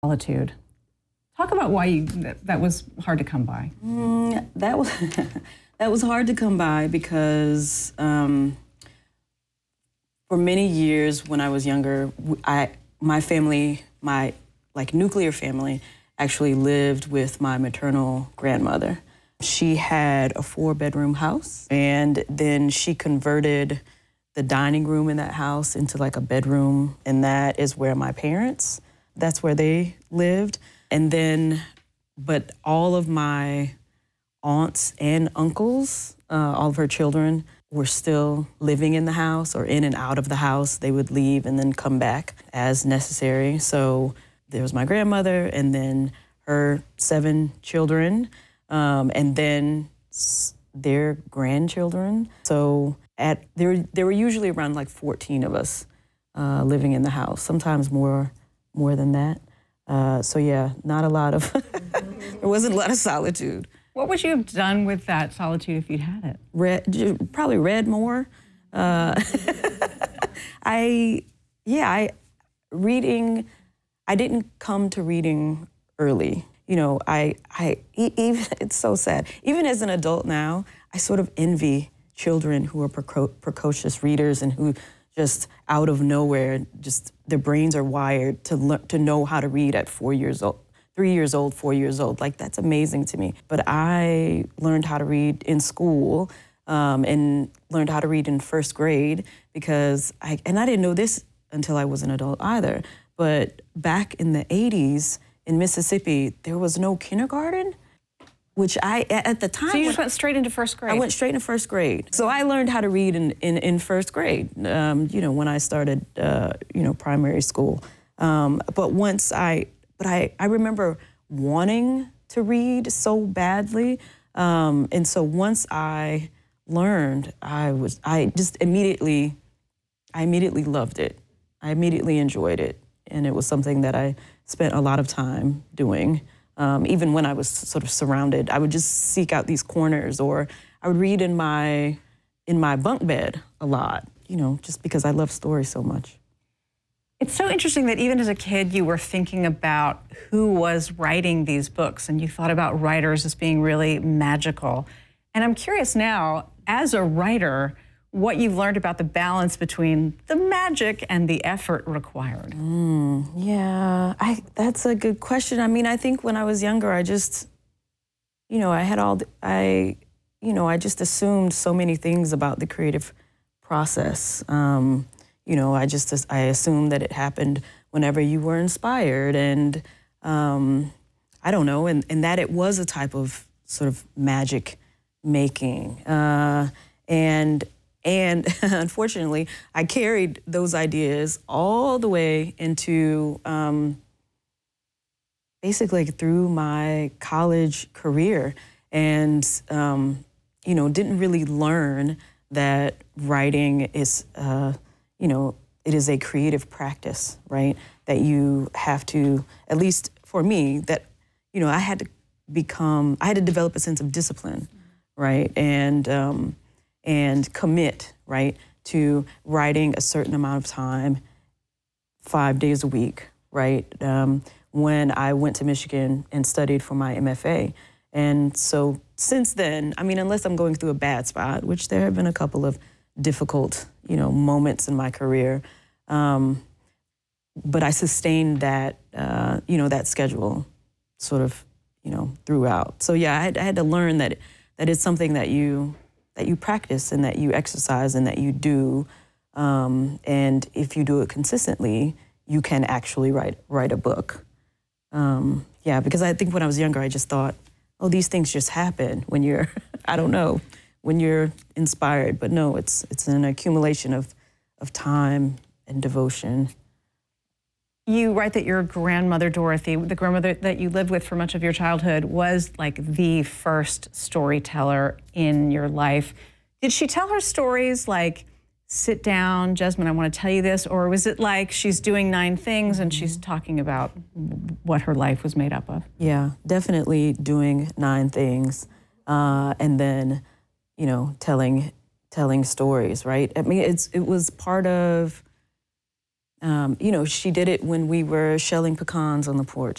Solitude. Talk about why that was hard to come by. That was that was hard to come by because for many years when I was younger, my family, my nuclear family, actually lived with my maternal grandmother. She had a 4-bedroom house, and then she converted the dining room in that house into like a bedroom, and that is where my parents, that's where they lived. And then, but all of my aunts and uncles, all of her children, were still living in the house or in and out of the house. They would leave and then come back as necessary. So there was my grandmother, and then her 7 children, and then their grandchildren. So there were usually around like 14 of us living in the house, sometimes more than that. So yeah, not a lot of, there wasn't a lot of solitude. What would you have done with that solitude if you'd had it? Probably read more. Reading, I didn't come to reading early. You know, even, it's so sad. Even as an adult now, I sort of envy children who are precocious readers and who just out of nowhere, just their brains are wired to know how to read at 4 years old, 3 years old, 4 years old. Like, that's amazing to me. But I learned how to read in school and learned how to read in 1st grade because I didn't know this until I was an adult either. But back in the 80s in Mississippi, there was no kindergarten, which at the time. So you just went straight into 1st grade? I went straight into 1st grade. So I learned how to read in 1st grade, you know, when I started, you know, primary school. But I remember wanting to read so badly. And so once I learned, I immediately loved it. I immediately enjoyed it. And it was something that I spent a lot of time doing. Even when I was sort of surrounded, I would just seek out these corners, or I would read in my bunk bed a lot, you know, just because I love stories so much. It's so interesting that even as a kid, you were thinking about who was writing these books, and you thought about writers as being really magical. And I'm curious now, as a writer, what you've learned about the balance between the magic and the effort required. Yeah, that's a good question. I mean, I think when I was younger, I just, you know, I just assumed so many things about the creative process. You know, I assumed that it happened whenever you were inspired, and I don't know, and that it was a type of sort of magic making, and unfortunately, I carried those ideas all the way into basically through my college career, and you know, didn't really learn that writing is, you know, it is a creative practice, right? That you have to, at least for me, that, you know, I had to develop a sense of discipline, right? And commit, right, to writing a certain amount of time, 5 days a week, right? When I went to Michigan and studied for my MFA. And so since then, I mean, unless I'm going through a bad spot, which there have been a couple of difficult, you know, moments in my career, but I sustained that, you know, that schedule sort of, you know, throughout. So yeah, I had to learn that it's something that you practice and that you exercise and that you do. And if you do it consistently, you can actually write a book. Yeah, because I think when I was younger, I just thought, oh, these things just happen when you're, I don't know, when you're inspired. But no, it's an accumulation of time and devotion. You write that your grandmother, Dorothy, the grandmother that you lived with for much of your childhood, was like the first storyteller in your life. Did she tell her stories like, sit down, Jesmyn, I want to tell you this? Or was it like she's doing 9 things and she's talking about what her life was made up of? Yeah, definitely doing 9 things. And then, you know, telling stories, right? I mean, it was part of You know, she did it when we were shelling pecans on the porch.